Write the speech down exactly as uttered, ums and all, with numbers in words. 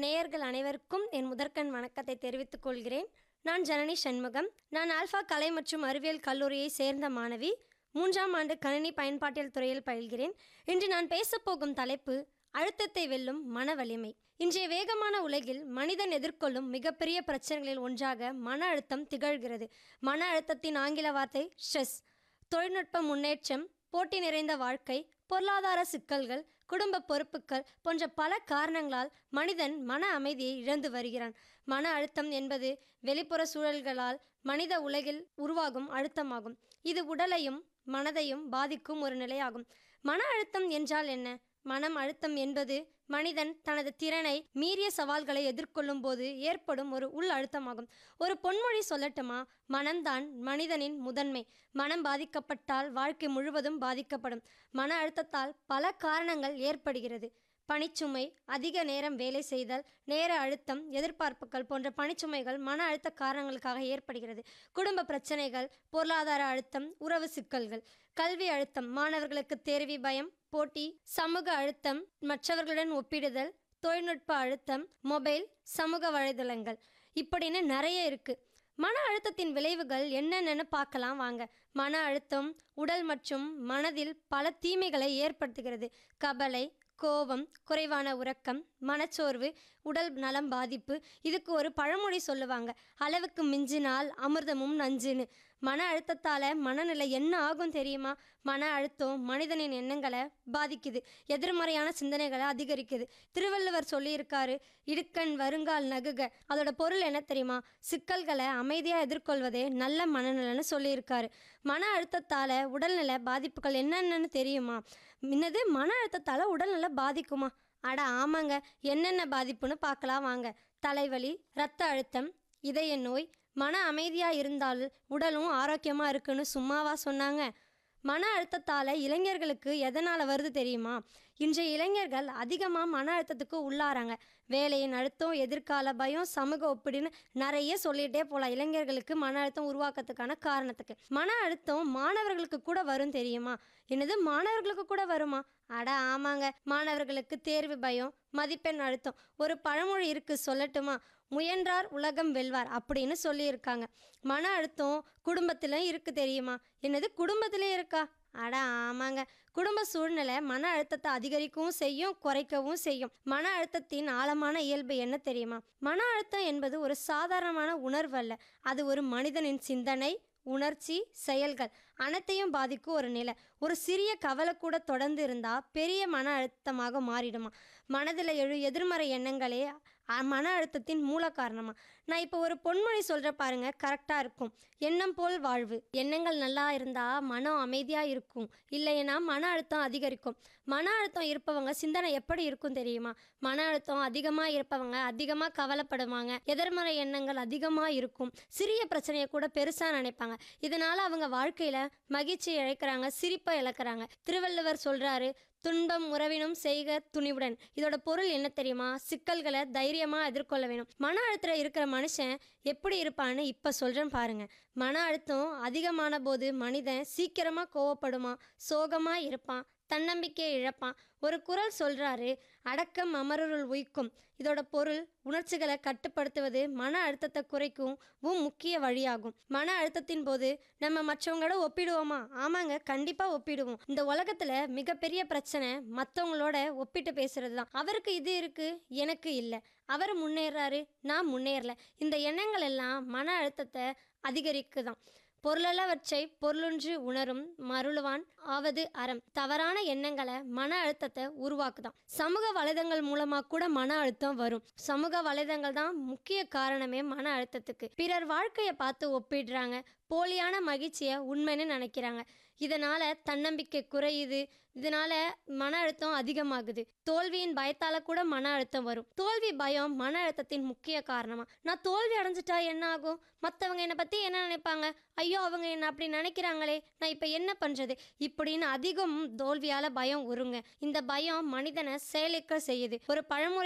நேயர்கள் அனைவருக்கும் என் முதற்கண் வணக்கத்தை தெரிவித்துக் கொள்கிறேன். நான் ஜனனி சண்முகம். நான் ஆல்ஃபா கலை மற்றும் அறிவியல் கல்லூரியை சேர்ந்த மாணவி. மூன்றாம் ஆண்டு கணினி பயன்பாட்டியல் துறையில் பயில்கிறேன். இன்று நான் பேசப்போகும் தலைப்பு அழுத்தத்தை வெல்லும் மன வலிமை. இன்றைய வேகமான உலகில் மனிதன் எதிர்கொள்ளும் மிகப்பெரிய பிரச்சனைகளில் ஒன்றாக மன அழுத்தம் திகழ்கிறது. மன அழுத்தத்தின் ஆங்கில வார்த்தை ஸ்ட்ரெஸ். தொழில்நுட்ப முன்னேற்றம், போட்டி நிறைந்த வாழ்க்கை, பொருளாதார சிக்கல்கள், குடும்ப பொறுப்புகள் போன்ற பல காரணங்களால் மனிதன் மன அமைதியை இழந்து வருகிறான். மன அழுத்தம் என்பது வெளிப்புற சூழல்களால் மனித உலகில் உருவாகும் அழுத்தமாகும். இது உடலையும் மனதையும் பாதிக்கும் ஒரு நிலையாகும். மன அழுத்தம் என்றால் என்ன? மனம் அழுத்தம் என்பது மனிதன் தனது திறனை மீறிய சவால்களை எதிர்கொள்ளும் போது ஏற்படும் ஒரு உள் அழுத்தமாகும். ஒரு பொன்மொழி சொல்லட்டுமா? மனம்தான் மனிதனின் முதன்மை. மனம் பாதிக்கப்பட்டால் வாழ்க்கை முழுவதும் பாதிக்கப்படும். மன அழுத்தத்தால் பல காரணங்கள் ஏற்படுகிறது. பணிச்சுமை, அதிக நேரம் வேலை செய்தல், நேர அழுத்தம், எதிர்பார்ப்புகள் போன்ற பணிச்சுமைகள் மன அழுத்த காரணங்களுக்காக ஏற்படுகிறது. குடும்ப பிரச்சனைகள், பொருளாதார அழுத்தம், உறவு சிக்கல்கள், கல்வி அழுத்தம், மாணவர்களுக்கு தேர்வி பயம், போட்டி, சமூக அழுத்தம், மற்றவர்களுடன் ஒப்பிடுதல், தொழில்நுட்ப அழுத்தம், மொபைல், சமூக வலைதளங்கள், இப்படின்னு நிறைய இருக்கு. மன அழுத்தத்தின் விளைவுகள் என்னென்னு பார்க்கலாம் வாங்க. மன அழுத்தம் உடல் மற்றும் மனதில் பல தீமைகளை ஏற்படுத்துகிறது. கவலை, கோபம், குறைவான உறக்கம், மனச்சோர்வு, உடல் நலம் பாதிப்பு. இதுக்கு ஒரு பழமொழி சொல்லுவாங்க, அளவுக்கு மிஞ்சினால் அமிர்தமும் நஞ்சுன்னு. மன அழுத்தத்தால் மனநிலை என்ன ஆகும் தெரியுமா? மன அழுத்தம் மனிதனின் எண்ணங்களை பாதிக்குது, எதிர்மறையான சிந்தனைகளை அதிகரிக்குது. திருவள்ளுவர் சொல்லியிருக்காரு, இடுக்கண் வருங்கால் நகுக. அதோட பொருள் என்ன தெரியுமா? சிக்கல்களை அமைதியாக எதிர்கொள்வதே நல்ல மனநிலைன்னு சொல்லியிருக்காரு. மன அழுத்தத்தால் உடல்நல பாதிப்புகள் என்னென்னு தெரியுமா? இன்னது மன அழுத்தத்தால் உடல்நல பாதிக்குமா? அட ஆமாங்க, என்னென்ன பாதிப்புன்னு பார்க்கலாம் வாங்க. தலைவலி, இரத்த அழுத்தம், இதய நோய். மன அமைதியாக இருந்தால் உடலும் ஆரோக்கியமாக இருக்குன்னு சும்மாவா சொன்னாங்க? மன அழுத்தத்தால் இளைஞர்களுக்கு எதனால் வருது தெரியுமா? இன்றைய இளைஞர்கள் அதிகமாக மன அழுத்தத்துக்கு உள்ளாராங்க. வேலையின் அழுத்தம், எதிர்கால பயம், சமூக ஒப்பிடுன்னு நிறைய சொல்லிகிட்டே போகலாம். இளைஞர்களுக்கு மன அழுத்தம் உருவாக்கத்துக்கான காரணத்துக்கு மன அழுத்தம் மாணவர்களுக்கு கூட வரும் தெரியுமா? என்னது, மாணவர்களுக்கு கூட வருமா? அட ஆமாங்க, மாணவர்களுக்கு தேர்வு பயம், மதிப்பெண் அழுத்தம். ஒரு பழமொழி இருக்கு, சொல்லட்டுமா? முயன்றார் உலகம் வெல்வார் அப்படின்னு சொல்லியிருக்காங்க. மன அழுத்தம் குடும்பத்திலும் இருக்கு தெரியுமா? என்னது, குடும்பத்திலே இருக்கா? அட ஆமாங்க, குடும்ப சூழ்நிலை மன அழுத்தத்தை அதிகரிக்கவும் செய்யும், குறைக்கவும் செய்யும். மன அழுத்தத்தின் ஆழமான இயல்பு என்ன தெரியுமா? மன அழுத்தம் என்பது ஒரு சாதாரணமான உணர்வு அல்ல. அது ஒரு மனிதனின் சிந்தனை, உணர்ச்சி, செயல்கள் அனைத்தையும் பாதிக்கும் ஒரு நிலை. ஒரு சிறிய கவலை கூட தொடர்ந்து இருந்தால் பெரிய மன அழுத்தமாக மாறிடுமா? மனதில் எழு எதிர்மறை எண்ணங்களே மன அழுத்தத்தின் மூல காரணமா? நான் இப்போ ஒரு பொன்மொழி சொல்கிற பாருங்க, கரெக்டாக இருக்கும். எண்ணம் போல் வாழ்வு. எண்ணங்கள் நல்லா இருந்தால் மனம் அமைதியாக இருக்கும், இல்லைன்னா மன அழுத்தம் அதிகரிக்கும். மன அழுத்தம் இருப்பவங்க சிந்தனை எப்படி இருக்கும் தெரியுமா? மன அழுத்தம் அதிகமாக இருப்பவங்க அதிகமாக கவலைப்படுவாங்க, எதிர்மறை எண்ணங்கள் அதிகமாக இருக்கும், சிறிய பிரச்சனையை கூட பெருசாக நினைப்பாங்க. இதனால் அவங்க வாழ்க்கையில் மகிழ்ச்சி இழக்கிறாங்க, சிரிப்பை இழக்கிறாங்க. திருவள்ளுவர் சொல்கிறாரு, துன்பம் உறவினும் செய்க துணிவுடன். இதோட பொருள் என்ன தெரியுமா? சிக்கல்களை தைரியமாக எதிர்கொள்ள வேணும். மன அழுத்தம் இருக்கிற மனுஷன் எப்படி இருப்பான்னு இப்போ சொல்கிறேன் பாருங்க. மன அழுத்தம் அதிகமான போது மனிதன் சீக்கிரமாக கோவப்படுமா, சோகமாக இருப்பான், தன்னம்பிக்கையை இழப்பான். ஒரு குறள் சொல்கிறாரு, அடக்கம் அமரருள் உய்க்கும். இதோட பொருள், உணர்ச்சிகளை கட்டுப்படுத்துவது மன அழுத்தத்தை குறைக்கும் முக்கிய வழியாகும். மன அழுத்தத்தின் போது நம்ம மற்றவங்களோட ஒப்பிடுவோமா? ஆமாங்க, கண்டிப்பாக ஒப்பிடுவோம். இந்த உலகத்தில் மிகப்பெரிய பிரச்சனை மற்றவங்களோட ஒப்பிட்டு பேசுறது தான். அவருக்கு இது இருக்கு, எனக்கு இல்லை. அவர் முன்னேறாரு, நான் முன்னேறல. இந்த எண்ணங்கள் எல்லாம் மன அழுத்தத்தை அதிகரிக்குதான். பொருளல்லவற்றை பொருளொன்று உணரும் மருளுவான் ஆவது அறம். தவறான எண்ணங்களை மன அழுத்தத்தை உருவாக்குதான். சமூக வலைதளங்கள் மூலமாக கூட மன அழுத்தம் வரும். சமூக வலைதளங்கள் தான் முக்கிய காரணமே மன அழுத்தத்துக்கு. பிறர் வாழ்க்கையை பார்த்து ஒப்பிடுறாங்க, போலியான மகிழ்ச்சியை உண்மைன்னு நினைக்கிறாங்க. இதனால் தன்னம்பிக்கை குறையுது, இதனால் மன அழுத்தம் அதிகமாகுது. தோல்வியின் பயத்தால் கூட மன அழுத்தம் வரும். தோல்வி பயம் மன அழுத்தத்தின் முக்கிய காரணமாக. நான் தோல்வி அடைஞ்சிட்டா என்ன ஆகும்? மற்றவங்க என்னை பற்றி என்ன நினைப்பாங்க? ஐயோ, அவங்க என்ன அப்படி நினைக்கிறாங்களே, நான் இப்போ என்ன பண்ணுறது? இப்படின்னு அதிகம் தோல்வியால் பயம் உருங்க. இந்த பயம் மனிதனை செயலிழக்க செய்யுது. ஒரு பழமொழி